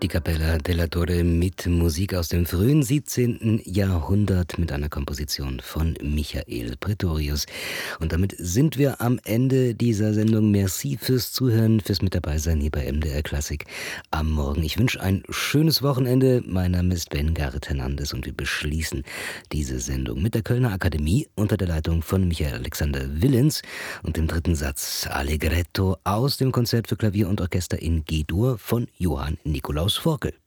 Die Cappella della Torre mit Musik aus dem frühen 17. Jahrhundert mit einer Komposition von Michael Pretorius. Und damit sind wir am Ende dieser Sendung. Merci fürs Zuhören, fürs mit dabei sein hier bei MDR Klassik am Morgen. Ich wünsche ein schönes Wochenende. Mein Name ist Ben Garret Hernandez und wir beschließen diese Sendung mit der Kölner Akademie unter der Leitung von Michael Alexander Willens und dem dritten Satz Allegretto aus dem Konzert für Klavier und Orchester in G-Dur von Johann Nikolaus Forkel.